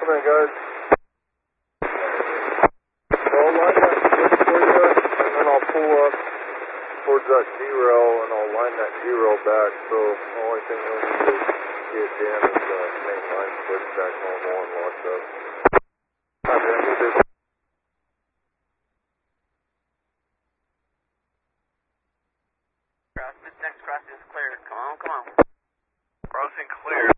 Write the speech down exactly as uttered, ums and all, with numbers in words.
Come in, guys. So I'll line that switch for you, and then I'll pull up towards that G-rail, and I'll line that G-rail back, so the only thing you'll need to get Dan is the main line switch back normal and locked up. Hi, Dan, you did. Cross, this next crossing is clear. Come on, come on. Crossing clear.